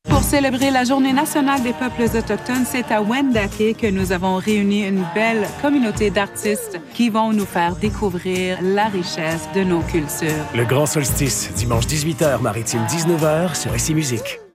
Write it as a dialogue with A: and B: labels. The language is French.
A: Pour célébrer la Journée nationale des peuples autochtones, c'est à Wendake que nous avons réuni une belle communauté d'artistes qui vont nous faire découvrir la richesse de nos cultures.
B: Le Grand Solstice, dimanche 18h, maritime 19h sur SI Musique.